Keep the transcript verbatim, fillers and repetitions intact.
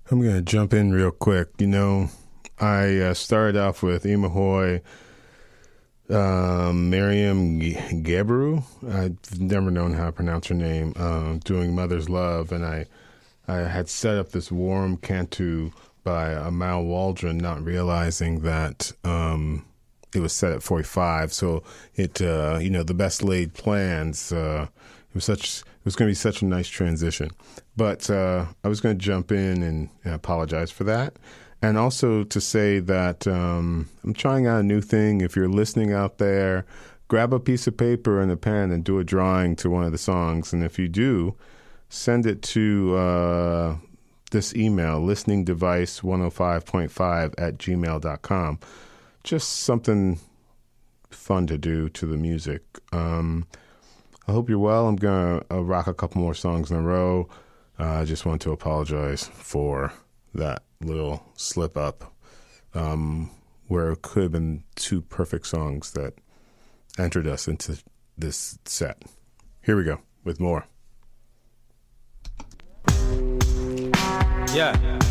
I'm going to jump in real quick. You know, I uh, started off with Imahoy, um, Miriam G- Gebru. I've never known how to pronounce her name, uh, doing Mother's Love. And I, I had set up this warm cantu by uh, Mal Waldron, not realizing that um, it was set at forty-five. So it, uh, you know, the best laid plans. Uh, it was such. It was going to be such a nice transition. But uh, I was going to jump in and, and apologize for that. And also to say that um, I'm trying out a new thing. If you're listening out there, grab a piece of paper and a pen and do a drawing to one of the songs. And if you do, send it to uh, this email, listening device one oh five point five at gmail dot com. Just something fun to do to the music. Um, I hope you're well. I'm going to uh, rock a couple more songs in a row. Uh, I just want to apologize for that little slip up um, where it could have been two perfect songs that entered us into this set. Here we go with more. Yeah.